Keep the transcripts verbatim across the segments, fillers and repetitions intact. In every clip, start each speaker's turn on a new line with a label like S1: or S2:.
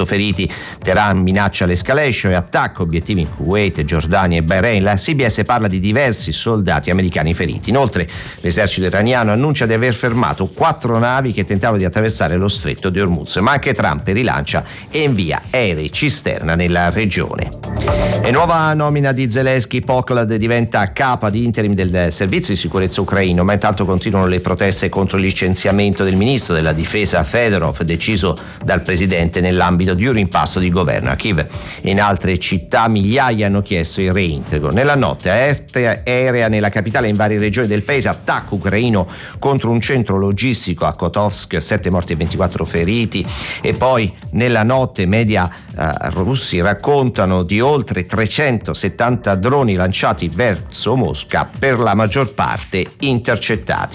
S1: feriti. Teheran minaccia l'escalation e attacca obiettivi in Kuwait, Giordania e Bahrain. La C B S parla di diversi soldati americani feriti. Inoltre l'esercito iraniano annuncia di aver fermato quattro navi che tentavano di attraversare lo stretto di Hormuz, ma anche Trump rilancia e invia aerei cisterna nella regione. E nuova nomina di Zelensky, Poklad diventa capa di interim del servizio di sicurezza ucraino, ma intanto continuano le proteste contro il licenziamento del ministro della difesa Fedorov, deciso dal presidente nell'ambito di un rimpasto di governo. A Kiev e in altre città migliaia hanno chiesto il reintegro. Nella notte aerea nella capitale e in varie regioni del paese, attacco ucraino contro un centro logistico a Kotovsk, sette morti e ventiquattro feriti. E poi nella notte media eh, russi raccontano di oltre trecentosettanta droni lanciati verso Mosca, per la maggior parte intercettati.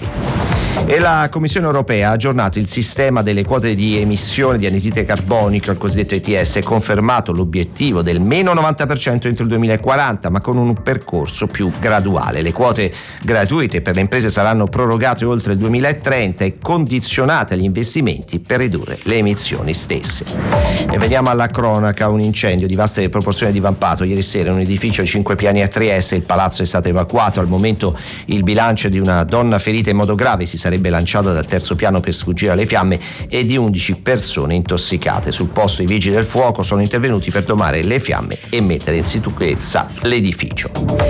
S1: E la Commissione europea ha aggiornato il sistema delle quote di emissione di anidride carbonica, il cosiddetto E T S, e confermato l'obiettivo del meno novanta per cento entro il duemilaquaranta, ma con un percorso più graduale. Le quote gratuite per le imprese saranno prorogate oltre il duemilatrenta e condizionate agli investimenti per ridurre le emissioni stesse. E veniamo alla cronaca. Un incendio di vaste proporzioni divampato ieri sera in un edificio di cinque piani a Trieste. Il palazzo è stato evacuato. Al momento il bilancio di una donna ferita in modo grave, si sarebbe lanciata dal terzo piano per sfuggire alle fiamme, e di undici persone intossicate. Sul posto i vigili del fuoco sono intervenuti per domare le fiamme e mettere in sicurezza l'edificio.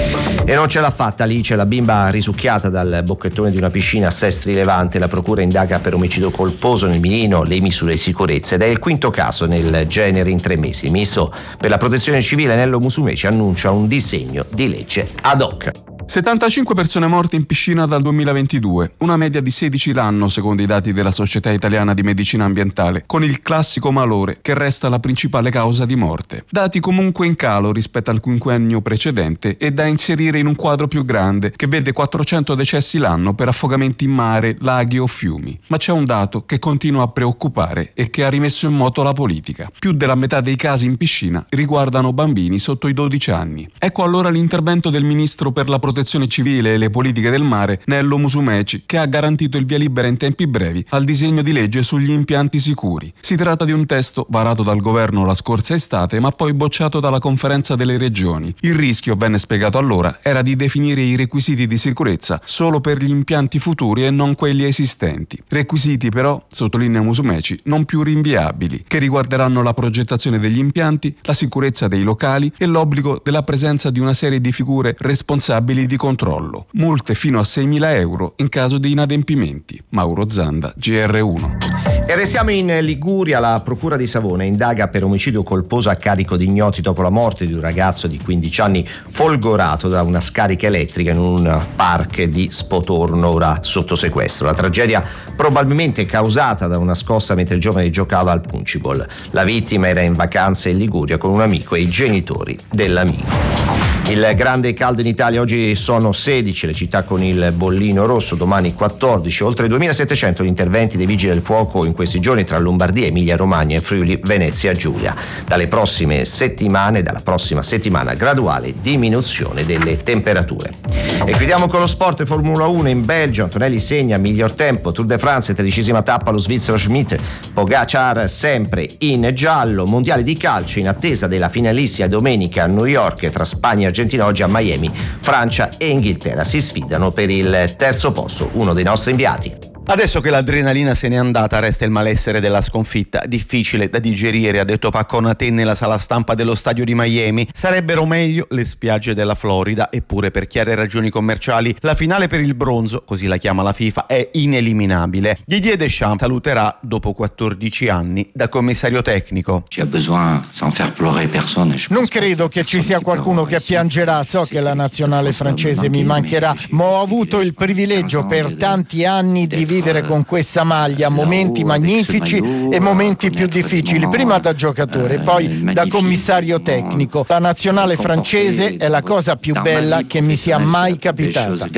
S1: E non ce l'ha fatta Alice, la bimba risucchiata dal bocchettone di una piscina a Sestri Levante. La procura indaga per omicidio colposo nel mirino, le misure di sicurezza, ed è il quinto caso nel genere in tre mesi. Il ministro per la protezione civile Nello Musumeci annuncia un disegno di legge ad hoc.
S2: settantacinque persone morte in piscina dal duemilaventidue, una media di sedici l'anno secondo i dati della Società Italiana di Medicina Ambientale, con il classico malore che resta la principale causa di morte. Dati comunque in calo rispetto al quinquennio precedente e da inserire in un quadro più grande che vede quattrocento decessi l'anno per affogamenti in mare, laghi o fiumi. Ma c'è un dato che continua a preoccupare e che ha rimesso in moto la politica. Più della metà dei casi in piscina riguardano bambini sotto i dodici anni. Ecco allora l'intervento del ministro per la protezione civile e le politiche del mare Nello Musumeci, che ha garantito il via libera in tempi brevi al disegno di legge sugli impianti sicuri. Si tratta di un testo varato dal governo la scorsa estate, ma poi bocciato dalla conferenza delle regioni. Il rischio, venne spiegato allora, era di definire i requisiti di sicurezza solo per gli impianti futuri e non quelli esistenti. Requisiti però, sottolinea Musumeci, non più rinviabili, che riguarderanno la progettazione degli impianti, la sicurezza dei locali e l'obbligo della presenza di una serie di figure responsabili di controllo. Multe fino a seimila euro in caso di inadempimenti. Mauro Zanda, G R uno.
S1: E restiamo in Liguria. La procura di Savona indaga per omicidio colposo a carico di ignoti dopo la morte di un ragazzo di quindici anni folgorato da una scarica elettrica in un park di Spotorno, ora sotto sequestro. La tragedia probabilmente causata da una scossa mentre il giovane giocava al punciball. La vittima era in vacanza in Liguria con un amico e i genitori dell'amico. Il grande caldo in Italia, oggi sono sedici le città con il bollino rosso, domani quattordici, oltre duemilasettecento gli interventi dei vigili del fuoco in questi giorni tra Lombardia, Emilia Romagna e Friuli Venezia Giulia. Dalle prossime settimane, dalla prossima settimana, graduale diminuzione delle temperature. E chiudiamo con lo sport. Formula uno in Belgio, Antonelli segna miglior tempo, Tour de France, tredicesima tappa lo svizzero Schmidt, Pogacar sempre in giallo. Mondiale di calcio in attesa della finalissima domenica a New York tra Spagna e Argentina. Oggi a Miami Francia e Inghilterra si sfidano per il terzo posto. Uno dei nostri inviati.
S3: Adesso che l'adrenalina se n'è andata, resta il malessere della sconfitta, difficile da digerire, ha detto Pacconatè nella sala stampa dello stadio di Miami. Sarebbero meglio le spiagge della Florida, eppure per chiare ragioni commerciali la finale per il bronzo, così la chiama la FIFA, è ineliminabile. Didier Deschamps saluterà dopo quattordici anni da commissario tecnico.
S4: Non credo che ci sia qualcuno che piangerà, so che la nazionale francese mi mancherà, ma ho avuto il privilegio per tanti anni di vivere con questa maglia momenti magnifici e momenti più difficili, prima da giocatore, poi da commissario tecnico. La nazionale francese è la cosa più bella che mi sia mai capitata.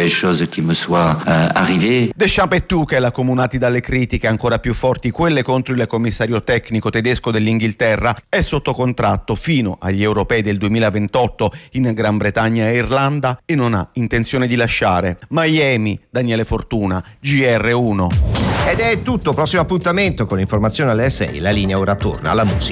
S3: Deschamps e Tuchel, accomunati dalle critiche ancora più forti, quelle contro il commissario tecnico tedesco dell'Inghilterra, è sotto contratto fino agli europei del duemilaventotto in Gran Bretagna e Irlanda e non ha intenzione di lasciare. Miami, Daniele Fortuna, G R uno.
S1: Ed è tutto, prossimo appuntamento con informazioni alle sei, la linea ora torna alla musica.